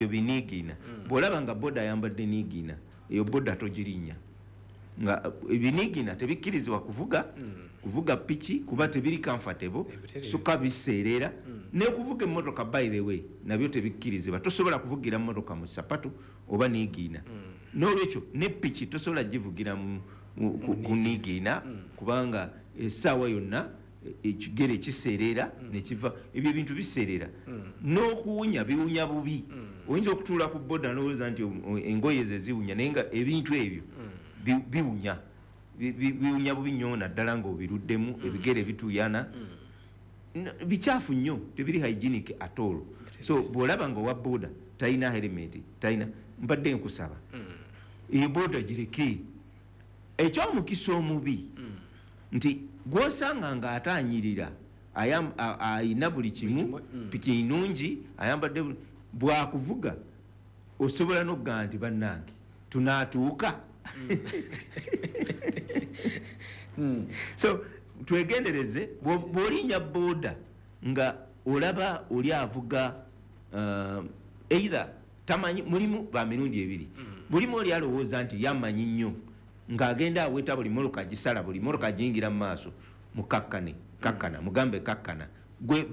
binigina bwolaba nga boda ayambadde nigina eyo boda togirinya nga binigina tebikkirizibwa kuvuga piki kuba tebiri comfortable suka biseerera ne kuvuga emmotoka by the way nabyo tebikkirizibwa tosobola kuvugira mmotoka mu sapatu oba nigina n'olwekyo ne piki tosobola givugira ku nigina kubanga essaawa yonna ekigere kiseerera nekiva ebyo ebintu biseerera n'okuwunya biwunya bubi oyinza okutuula ku boda n'olowooza nti engoye ze ziwunya naye nga ebintu ebyo biwunya bubi nnyo naddala ng'obiruddemu ebigere bituyana bikyafu nnyo tebiri hygienic at all so bw'olaba nga owa boda talina helmet talina mbadde nkusaba eyo boda gireke ekyomukisa omubi nti gw'osanga ng'ataanyirira ayina buli kimu piki nnungi ayambadde bwakuvuga osobola n'okugamba nti bannange tunaatuuka so twegendereze bw'olinnya booda nga olaba oli avuga either tamanyi mulimu ba mirundi ebiri bulimu oli alowooza nti yamanyi nnyo ng'agenda aweta buli mmotoka gisala buli mmotoka giyingira mu maaso kakkana mugambe kakkana gwe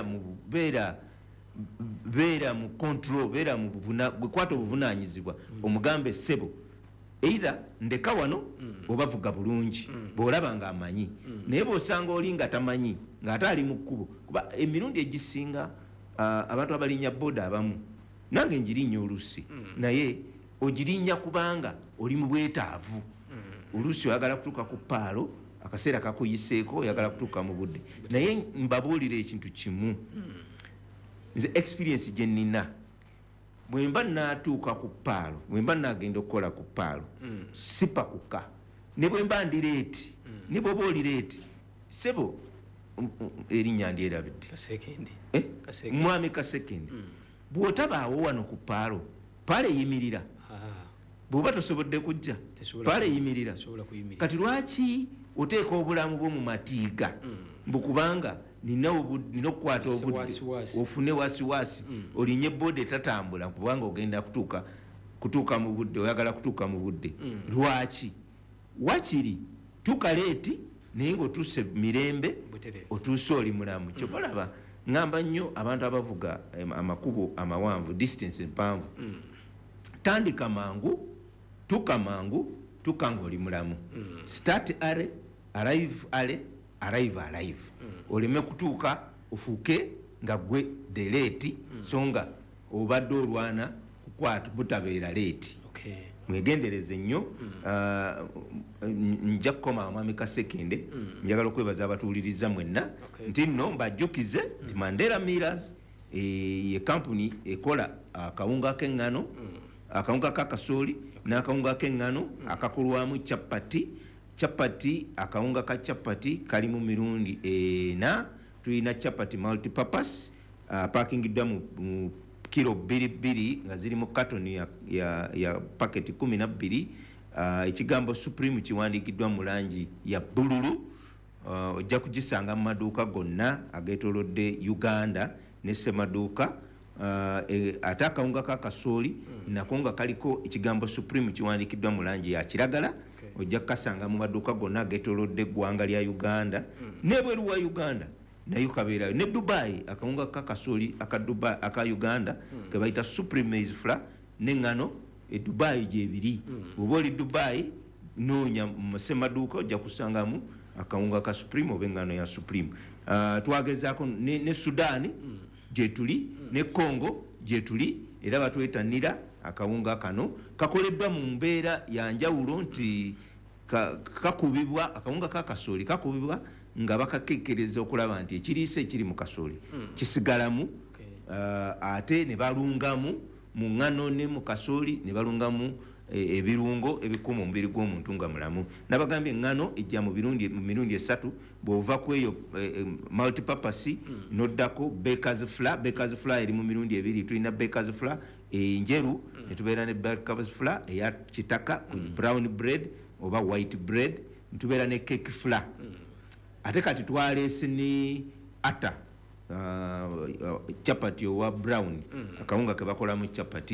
beera mu control beera mu gwekwata obuvunaanyizibwa omugambe ssebo either ndeka wano oba vuga bulungi bw'olaba ng'amanyi naye bw'osanga oli nga tamanyi ng'ate ali mu kkubo kuba emirundi egisinga abantu abalinnya boda abamu nange njirinya oluusi naye ogirinya kubanga oli mu bwetaavu oluusi oyagala kutuuka ku paalo akaseera kakuyiseeko oyagala kutuuka mu budde naye mbabuulira ekintu kimu nze experience gye nnina bwe mba naatuuka ku paalo bwe mba nagenda okukola ku paalo sipakuka ne bwe mba ndi leeti ne bw'oba oli leeti sebo erinnya ndyerabidde mwami Kasekende bw'otabaawo wano ku paalo eyimirira bw'oba tosobodde kujja paalo eyimirira kati lwaki oteeka obulamu bwo mu matiiga mbukubanga nina okukwata obudde ofune wasiwasi olinye boda etatambula kubanga ogenda kutuuka mu budde oyagala kutuuka mu budde lwaki wakiri tuuka leeti naye ng'otuuse mirembe otuuse oli mulamu kyova olaba ŋŋamba nnyo abantu abavuga amakubo amawanvu distance empanvu tandika mangu tuuka mangu tuuka ng'oli mulamu start ale arrive alive oleme kutuuka ofuuke nga gwe de leeti so nga obadde olwana kukwata butabeera leeti mwegendereze nnyo nja kukoma mwami Kasekende njagala okwebaza abatuuliriza mwenna nti nno mbajjukize nti Mandela Millers ye kampuni ekola akawunga k'eŋŋano akawunga k'akasooli n'akawunga k'eŋŋano akakolwamu chapati akawunga ka chapati kali mu mirundi ena tulina chapati multipurpose pakingiddwa mu kilo 2 nga ziri mu katoni ya paketi 12 ekigambo supreme kiwandiikiddwa mu langi ya bbululu ojja kugisanga mu maduuka gonna ageetoolodde Uganda ne ssemaduuka ate akawunga k'akasooli nako nga kaliko ekigambo supreme kiwandiikiddwa mu langi ya kiragala ojja kukasanga mu maduuka gonna ageetoolodde eggwanga lya Uganda n'ebweru wa Uganda nayo kabeerayo ne Dubai akawunga k'akasooli aka Uganda ke bayita supreme maize flour n'eŋŋano Dubai gyebiri oba oli Dubai noonya mu ssemaduuka ojja kusangamu akawunga ka supreme oba eŋŋano ya supreme twagezaako ne Sudan gyetuli ne Congo gyetuli era batwetanira akawunga kano kakoleddwa mu mbeera ya njawulo nti kakubibwa akawunga k'akasooli kakubibwa nga bakakekereza okulaba nti ekiriisa ekiri mu kasooli kisigalamu ate ne balungamu mu ŋŋano ne mu kasooli ne balungamu ebirungo ebikuuma omubiri gw'omuntu nga mulamu nabagambye eŋŋano ejja mu mirundi esatu bw'ova ku eyo multipurpose noddako bakers flour eri mu mirundi ebiri tulina bakers flour enjeru netubeera ne bakers flour eya kitaka brown bread oba white bread netubeera ne cake flour ate kati twaleese ne ata chapati owa brown akawunga ke bakolamu chapati